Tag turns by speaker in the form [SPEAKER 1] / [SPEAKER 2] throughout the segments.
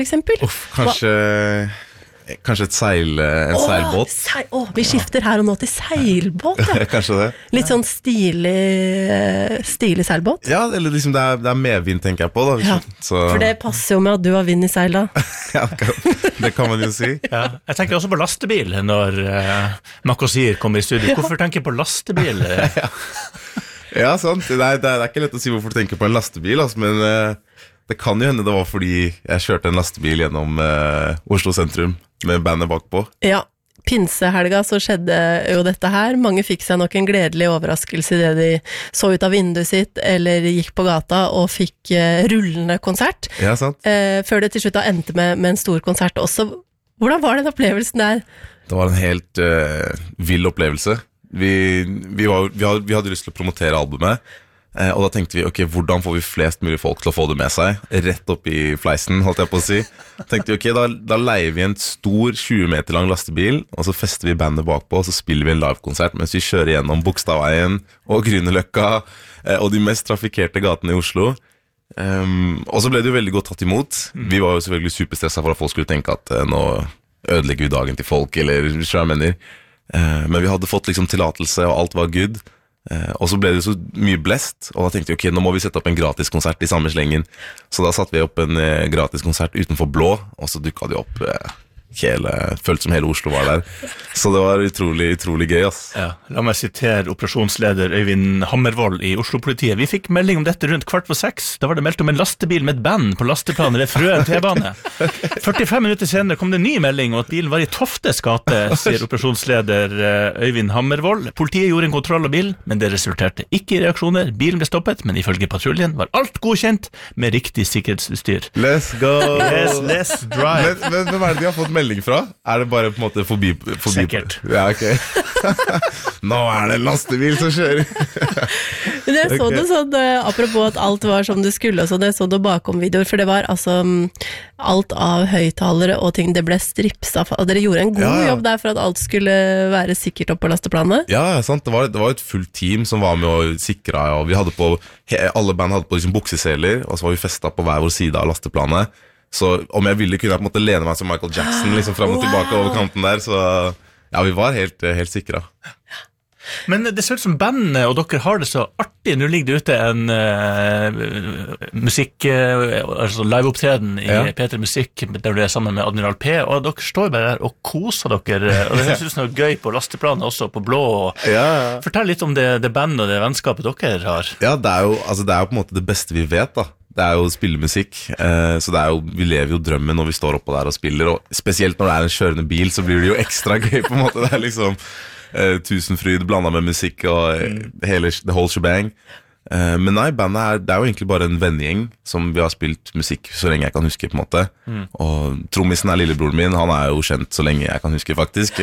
[SPEAKER 1] eksempel?
[SPEAKER 2] Kanskje en seilbåt.
[SPEAKER 1] Vi skifter her og nå til seilbåt, ja.
[SPEAKER 2] Kanskje det.
[SPEAKER 1] Litt sånn stilig seilbåt.
[SPEAKER 2] Ja, eller liksom det er medvind, tenker jeg på da.
[SPEAKER 1] Ja, for det passer jo med at du har vind i seil da.
[SPEAKER 2] Ja, det kan man jo si.
[SPEAKER 3] Ja, jeg tenker også på lastebil når Makosir kommer i studio. Hvorfor tenker jeg på lastebil?
[SPEAKER 2] Ja, sant. Det er ikke lett å si hvorfor du tenker på en lastebil, altså, men det kan jo hende det var fordi jeg kjørte en lastebil gjennom Oslo sentrum med bandet bakpå.
[SPEAKER 1] Ja, pinsehelga så skjedde jo dette her. Mange fikk seg nok en gledelig overraskelse i det de så ut av vinduet sitt, eller gikk på gata og fikk rullende konsert.
[SPEAKER 2] Ja, sant.
[SPEAKER 1] Før det til slutt da endte med en stor konsert også. Hvordan var den opplevelsen der?
[SPEAKER 2] Det var en helt vill opplevelse. Vi hadde lyst til å promotere albumet, og da tenkte vi, ok, hvordan får vi flest mulig folk til å få det med seg? Rett opp i fleisen, holdt jeg på å si. Tenkte vi, ok, da leier vi en stor 20 meter lang lastebil, og så fester vi bandet bakpå, og så spiller vi en livekonsert mens vi kjører gjennom Bogstadveien og Grünerløkka og de mest trafikerte gatene i Oslo. Og så ble det jo veldig godt tatt imot. Vi var jo selvfølgelig superstresset for at folk skulle tenke at nå ødelegger vi dagen til folk, eller hva jeg mener. Men vi hadde fått liksom tillatelse, og alt var good. Og så ble det så mye blest, og da tenkte vi, ok, nå må vi sette opp en gratis konsert i samme slengen. Så da satte vi opp en gratis konsert utenfor Blå, og så dukket det opp føltes som hele Oslo var der. Så det var utrolig gøy, ass.
[SPEAKER 3] Ja, la meg sitere operasjonsleder Øyvind Hammervold i Oslo-politiet. Vi fikk melding om dette rundt 5:15. Da var det meldt om en lastebil med et band på lasteplanen ved Frøen T-bane. 45 minutter senere kom det en ny melding om at bilen var i Toftes gate, sier operasjonsleder Øyvind Hammervold. Politiet gjorde en kontroll av bilen, men det resulterte ikke i reaksjoner. Bilen ble stoppet, men ifølge patruljen var alt godkjent med riktig sikkerhetsutstyr.
[SPEAKER 2] Let's go!
[SPEAKER 3] Let's drive.
[SPEAKER 2] Men hva er det de har fått melding fra? Er det bare på en måte forbi?
[SPEAKER 3] Sikkert.
[SPEAKER 2] Ja, ok. Nå er det en lastebil som kjører.
[SPEAKER 1] Men jeg så det sånn, apropos at alt var som det skulle, så det så det bakom videoer, for det var altså alt av høyttalere og ting, det ble stripset, og dere gjorde en god jobb der for at alt skulle være sikkert opp på lasteplanet.
[SPEAKER 2] Ja, sant. Det var et fullt team som var med og sikret, og vi hadde på, alle band hadde på liksom bukseseler, og så var vi festet på hver vår side av lasteplanet. Så om jeg ville kunne jeg på en måte lene meg som Michael Jackson liksom frem og tilbake over kanten der, så ja, vi var helt sikre.
[SPEAKER 3] Men det ser ut som bandet og dere har det så artig. Nå ligger det ute en musikk, altså liveopptreden i P3 Musikk, der du er sammen med Admiral P, og dere står bare der og koser dere, og det synes noe gøy på lasteplanet også på Blå. Fortell litt om det bandet og det vennskapet dere har. Ja,
[SPEAKER 2] det er jo på en måte det beste vi vet da. Det er jo å spille musikk, så det er jo, vi lever jo drømmen når vi står oppe der og spiller, og spesielt når det er en kjørende bil, så blir det jo ekstra gøy på en måte. Det er liksom tusenfryd blandet med musikk og hele the whole shebang. Men nei, bandet det er jo egentlig bare en vennegjeng som vi har spilt musikk så lenge jeg kan huske på en måte. Og trommisen er lillebroren min, han er jo kjent så lenge jeg kan huske faktisk.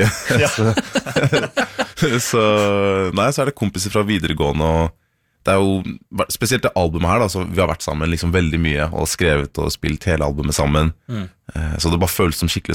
[SPEAKER 2] Så nei, så er det kompiser fra videregående, og det er jo spesielt det albumet her da, så vi har vært sammen liksom veldig mye og skrevet og spilt hele albumet sammen. Så det bare føles som skikkelig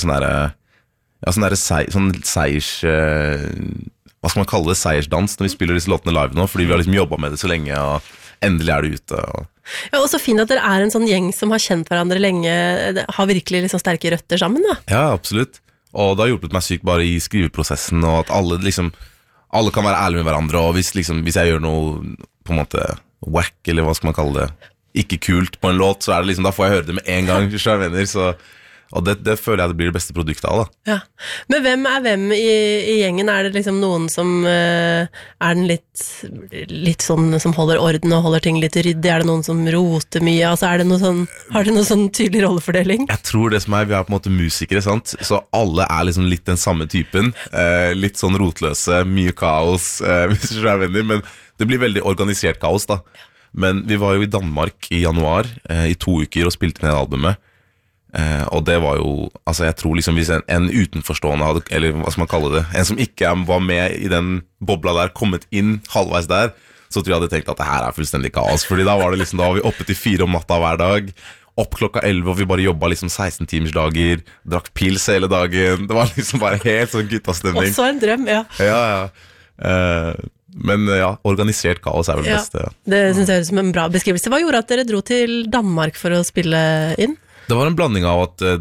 [SPEAKER 2] sånn seiers, hva skal man kalle det, seiersdans når vi spiller disse låtene live nå, fordi vi har liksom jobbet med det så lenge, og endelig er det ute.
[SPEAKER 1] Ja, og så fint at dere er en sånn gjeng som har kjent hverandre lenge, har virkelig liksom sterke røtter sammen da.
[SPEAKER 2] Ja, absolutt. Og det har hjulpet meg sykt bare i skriveprosessen, og at alle kan være ærlige med hverandre, og hvis jeg gjør noe på en måte whack, eller hva skal man kalle det, ikke kult på en låt, så er det liksom, da får jeg høre det med en gang, så jeg mener, og det føler jeg det blir det beste produktet av da. Ja.
[SPEAKER 1] Men hvem er hvem i gjengen? Er det liksom noen som er den litt sånn, som holder orden og holder ting litt ryddig? Er det noen som roter mye? Altså er det noe sånn, har det noe sånn tydelig rollefordeling?
[SPEAKER 2] Jeg tror det som vi er på en måte musikere, sant? Så alle er liksom litt den samme typen, litt sånn rotløse, mye kaos, hvis du er venner, men det blir veldig organisert kaos da. Men vi var jo i Danmark i januar, i 2 uker, og spilte ned albumet. Og det var jo, altså jeg tror liksom hvis en utenforstående hadde, eller hva skal man kalle det, en som ikke var med i den bobla der, kommet inn halvveis der, så tror jeg hadde tenkt at det her er fullstendig kaos, fordi da var det liksom, da var vi oppe til 4 om natta hver dag, opp klokka 11, og vi bare jobbet liksom 16 timers dager, drakk pils hele dagen, det var liksom bare helt sånn guttastemning.
[SPEAKER 1] Også en drøm, ja.
[SPEAKER 2] Ja. Men ja, organisert kaos er vel det beste. Ja.
[SPEAKER 1] Det synes jeg høres som en bra beskrivelse. Hva gjorde at dere dro til Danmark for å spille inn?
[SPEAKER 2] Det var en blanding av at